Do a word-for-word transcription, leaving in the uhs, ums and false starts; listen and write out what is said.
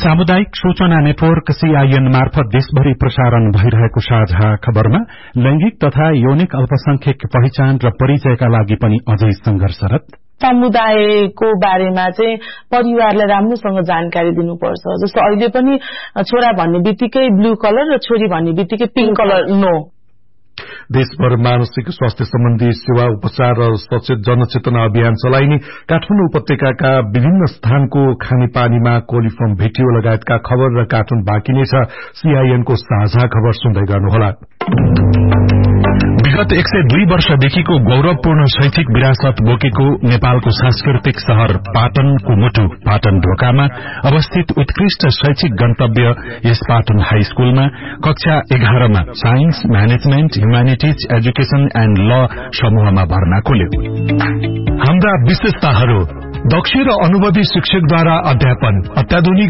सामुदायिक सूचना network CIN मार्फत देशभरि प्रसारण भइरहेको साझा खबरमा लैंगिक तथा यौनिक अल्पसंख्यक पहिचान र परिचयका लागि पनि अझै संघर्षरत। समुदायको बारेमा चाहिँ परिवारलाई राम्रोसँग जानकारी दिनुपर्छ। जस्तो अहिले पनि छोरा भन्ने बित्तिकै ब्लू कलर र छोरी भन्ने बित्तिकै पिंक कलर नो। देशभर मानसिक स्वास्थ्य सम्बन्धी सेवा उपचार र सचेत जनचेतना अभियान चलाइने काठमाडौँ उपत्यकाका विभिन्न स्थानको खानेपानीमा कोलिफर्म भेटियो लगायतका खबर र कार्टुन बाँकी नै छ। सीआईएनको साझा खबर सुन्दै गर्नुहोला। विगत एक सय दुई वर्षदेखिको गौरवपूर्ण शैक्षिक विरासत बोकेको नेपालको सांस्कृतिक शहर पाटनको मुटु पाटन ढोकामा अवस्थित उत्कृष्ट शैक्षिक गन्तव्य यस पाटन हाई स्कूलमा कक्षा एघारमा science management humanities education and ल समूहमा भर्ना खुल्यो। हाम्रा विशेषताहरू दक्ष र अनुभवी शिक्षकद्वारा अध्यापन, अत्याधुनिक